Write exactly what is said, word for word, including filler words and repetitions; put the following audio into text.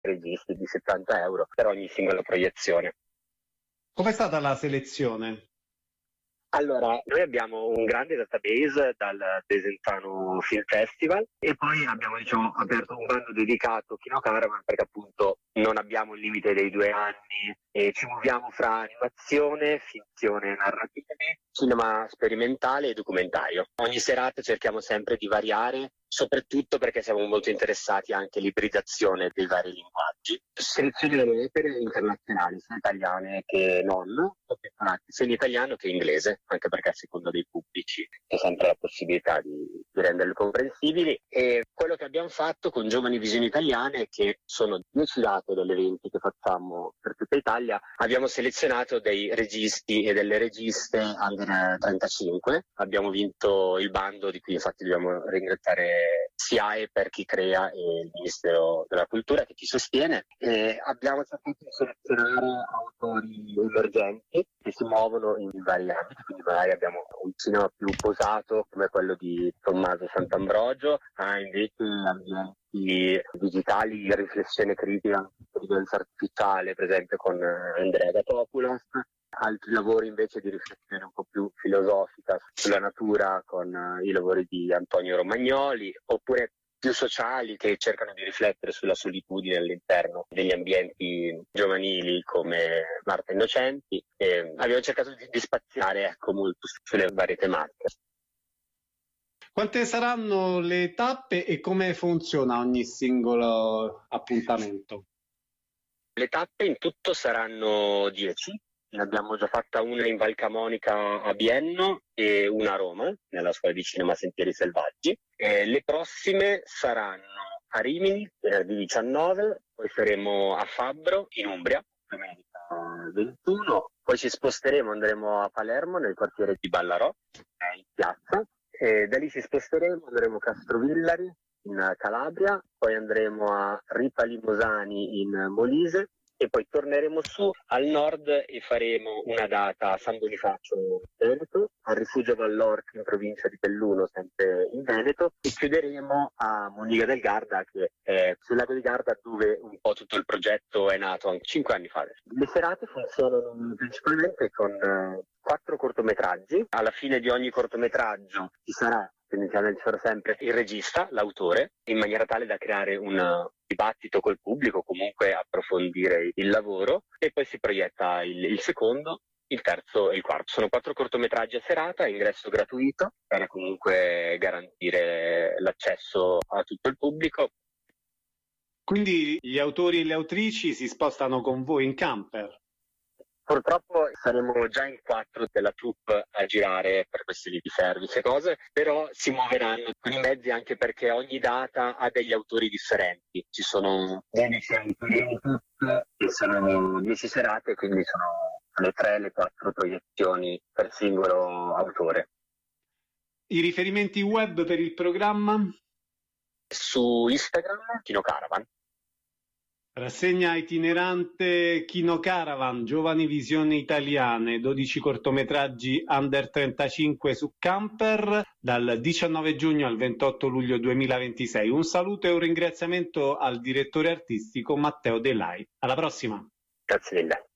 registi di settanta euro per ogni singola proiezione. Com'è stata la selezione? Allora, noi abbiamo un grande database dal Desenzano Film Festival e poi abbiamo diciamo, aperto un bando dedicato Kino Caravan perché appunto non abbiamo il limite dei due anni e ci muoviamo fra animazione, finzione narrativa, cinema sperimentale e documentario. Ogni serata cerchiamo sempre di variare, soprattutto perché siamo molto interessati anche all'ibrizzazione dei vari linguaggi. Selezione delle opere internazionali, sia italiane che non, sia in italiano che in inglese, anche perché a seconda dei pubblici c'è sempre la possibilità di, di renderle comprensibili. E quello che abbiamo fatto con Giovani Visioni Italiane, che sono dieci date degli eventi che facciamo per tutta Italia, abbiamo selezionato dei registi e delle registe under trentacinque. Abbiamo vinto il bando, di cui infatti dobbiamo ringraziare S I A E per chi crea e il Ministero della Cultura che ci sostiene. E abbiamo cercato di selezionare autori emergenti che si muovono in vari ambiti, quindi magari abbiamo un cinema più posato come quello di Tommaso Sant'Ambrogio, ha invece ambienti digitali di riflessione critica, intelligenza artificiale, per esempio con Andrea Gatopoulos, altri lavori invece di riflessione un po' più filosofica sulla natura con i lavori di Antonio Romagnoli, oppure più sociali che cercano di riflettere sulla solitudine all'interno degli ambienti giovanili come Marta Innocenti. E abbiamo cercato di, di spaziare ecco, molto sulle varie tematiche. Quante saranno le tappe e come funziona ogni singolo appuntamento? Le tappe in tutto saranno dieci. Ne abbiamo già fatta una in Val Camonica a Bienno e una a Roma, nella scuola di cinema Sentieri Selvaggi. E le prossime saranno a Rimini, venerdì diciannove, poi saremo a Fabbro, in Umbria, domenica ventuno, poi ci sposteremo, andremo a Palermo, nel quartiere di Ballarò, in piazza, e da lì ci sposteremo, andremo a Castrovillari, in Calabria, poi andremo a Ripa Limosani in Molise, e poi torneremo su al nord e faremo una data a San Bonifacio in Veneto, al Rifugio Vallorca in provincia di Belluno, sempre in Veneto, e chiuderemo a Moniga del Garda, che è sul lago di Garda dove un po' tutto il progetto è nato anche cinque anni fa. Le serate funzionano principalmente con uh, quattro cortometraggi. Alla fine di ogni cortometraggio ci sarà inizialmente ci sarà sempre il regista, l'autore, in maniera tale da creare un dibattito col pubblico, comunque approfondire il lavoro, e poi si proietta il, il secondo, il terzo e il quarto. Sono quattro cortometraggi a serata, ingresso gratuito, per comunque garantire l'accesso a tutto il pubblico. Quindi gli autori e le autrici si spostano con voi in camper? Purtroppo saremo già in quattro della troupe a girare per questioni di service e cose, però si muoveranno con i mezzi anche perché ogni data ha degli autori differenti. Ci sono dodici autori in troupe e sono dieci serate, quindi sono le tre, le quattro proiezioni per singolo autore. I riferimenti web per il programma? Su Instagram, Kino Caravan. Rassegna itinerante Kino Caravan, Giovani Visioni Italiane, dodici cortometraggi under trentacinque su camper dal diciannove giugno al ventotto luglio duemilaventisei. Un saluto e un ringraziamento al direttore artistico Matteo De Lai. Alla prossima. Grazie mille.